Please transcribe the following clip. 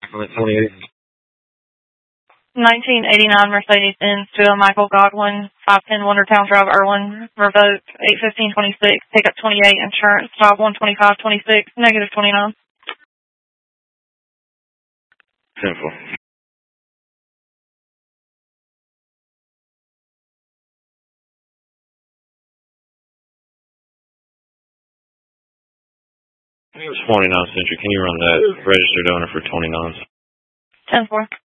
On the 28th. 1989 Mercedes-Benz to a Michael Godwin, 510 Wondertown Drive, Irwin, revoked, 8/15/26, pickup 28, insurance, stop 125/26, negative 29. 10-4. I think it was 49 Century. Can you run that registered owner for 29s? 10-4.